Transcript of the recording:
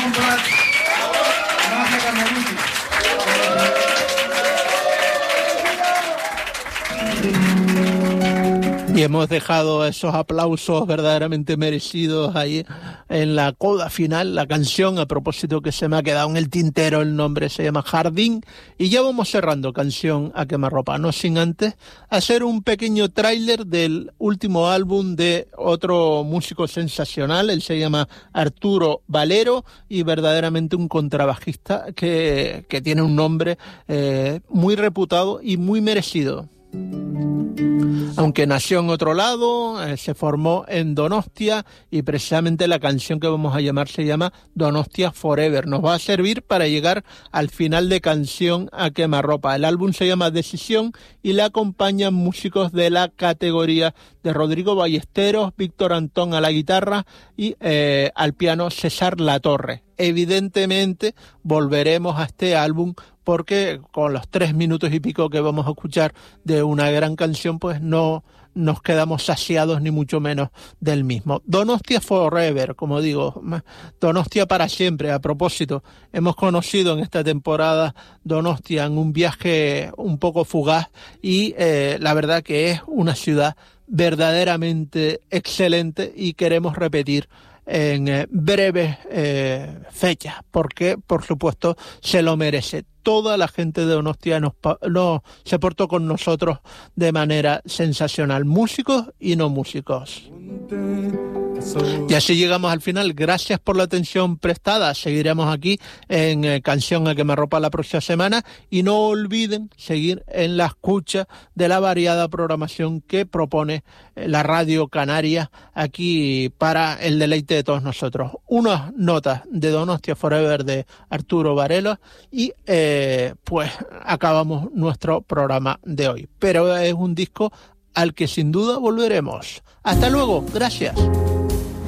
comprat massa carnavici. Y hemos dejado esos aplausos verdaderamente merecidos ahí en la coda final, la canción, a propósito que se me ha quedado en el tintero el nombre, se llama Jardín, y ya vamos cerrando Canción a Quemarropa, no sin antes hacer un pequeño tráiler del último álbum de otro músico sensacional. Él se llama Arturo Valero y verdaderamente un contrabajista que tiene un nombre muy reputado y muy merecido. Aunque nació en otro lado, se formó en Donostia y precisamente la canción que vamos a llamar se llama Donostia Forever. Nos va a servir para llegar al final de Canción a Quemarropa. El álbum se llama Decisión y le acompañan músicos de la categoría de Rodrigo Ballesteros, Víctor Antón a la guitarra y al piano César Latorre. Evidentemente volveremos a este álbum porque con los 3 minutos y pico que vamos a escuchar de una gran canción, pues no nos quedamos saciados ni mucho menos del mismo. Donostia Forever, como digo, Donostia para siempre. A propósito, hemos conocido en esta temporada Donostia en un viaje un poco fugaz y la verdad que es una ciudad verdaderamente excelente y queremos repetir en breves fechas, porque por supuesto se lo merece. Toda la gente de Donostia se portó con nosotros de manera sensacional, músicos y no músicos. Y así llegamos al final. Gracias por la atención prestada. Seguiremos aquí en Canción a Quemarropa la próxima semana y no olviden seguir en la escucha de la variada programación que propone la Radio Canaria aquí para el deleite de todos nosotros. Unas notas de Donostia Forever de Arturo Varela y pues acabamos nuestro programa de hoy. Pero es un disco al que sin duda volveremos. Hasta luego, gracias.